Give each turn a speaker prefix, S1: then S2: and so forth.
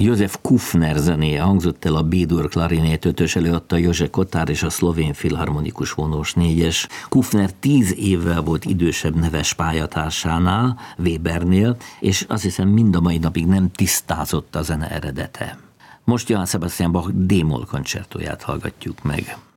S1: József Kufner zenéje hangzott el, a B-dur klarinét ötös előadta Jože Kotár és a szlovén filharmonikus vonós négyes. Kufner 10 évvel volt idősebb neves pályatársánál, Webernél, és azt hiszem mind a mai napig nem tisztázott a zene eredete. Most Johann Sebastian Bach D-moll koncertóját hallgatjuk meg.